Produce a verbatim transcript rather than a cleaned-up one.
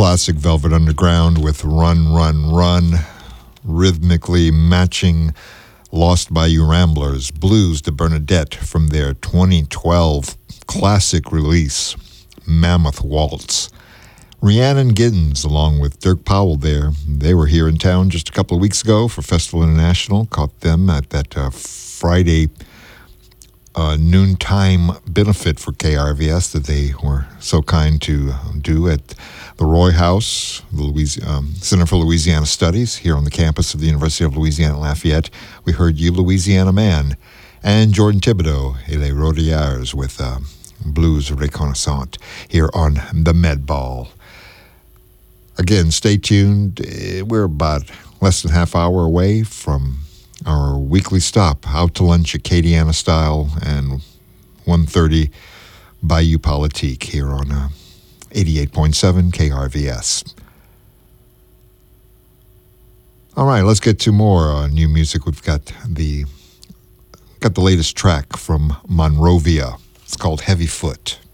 classic Velvet Underground with Run, Run, Run, rhythmically matching Lost Bayou Ramblers, Blues de Bernadette from their twenty twelve classic release, Mammoth Waltz. Rhiannon Giddens, along with Dirk Powell there, they were here in town just a couple of weeks ago for Festival International. Caught them at that uh, Friday uh, noontime benefit for K R V S that they were so kind to do at the Roy House, the Louisiana, um, Center for Louisiana Studies, here on the campus of the University of Louisiana Lafayette. We heard You Louisiana Man and Jordan Thibodeau, et les Rodiers, with uh, Blues Reconnaissant here on the Med Ball. Again, stay tuned. We're about less than half hour away from our weekly stop, out to lunch Acadiana style, and one thirty Bayou Politique here on uh, eighty-eight point seven K R V S. All right, let's get to more uh, new music. We've got the got the latest track from Monrovia. It's called Heavy Foot.